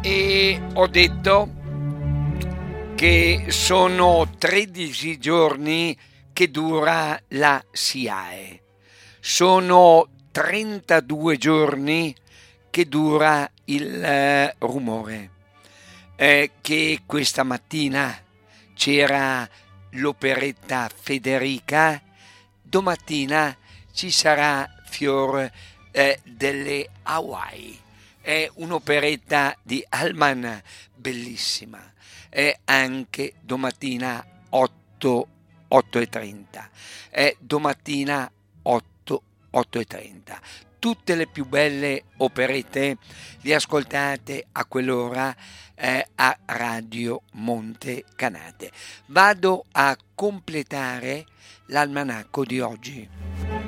E ho detto che sono 13 giorni che dura la SIAE, sono 32 giorni che dura il rumore, che questa mattina c'era l'operetta Federica, domattina ci sarà Fior delle Hawaii. È un'operetta di Allman bellissima. È anche domattina 8:30. È domattina 8:30. Tutte le più belle operette le ascoltate a quell'ora a Radio Monte Canate. Vado a completare l'almanacco di oggi.